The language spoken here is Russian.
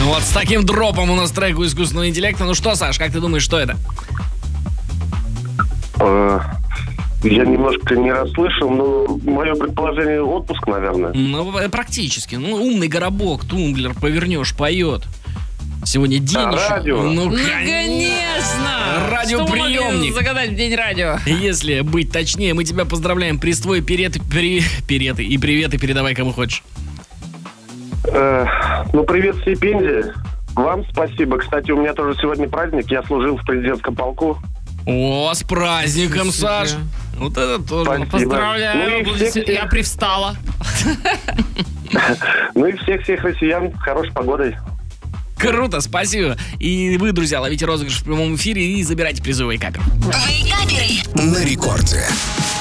Вот с таким дропом у нас трек у искусственного интеллекта. Ну что, Саш, как ты думаешь, что это? Я немножко не расслышал, но мое предположение — отпуск, наверное. Ну, практически. Ну, умный горобок, тумблер, повернешь, поет. Сегодня день еще. Радио. Ну, Конечно! Радиоприемник. Что могли загадать в день радио? Если быть точнее, мы тебя поздравляем. Приствой приветы и приветы передавай кому хочешь. Ну, привет всей Пензе. Вам спасибо. Кстати, у меня тоже сегодня праздник. Я служил в президентском полку. О, с праздником, Ничего себе. Саш. Вот это тоже. Спасибо. Поздравляю, Ну и всех- я привстала. Ну и всех россиян хорошей погодой. Круто, спасибо. И вы, друзья, ловите розыгрыш в прямом эфире и забирайте призовые каперы. Вейкаперы На рекорде.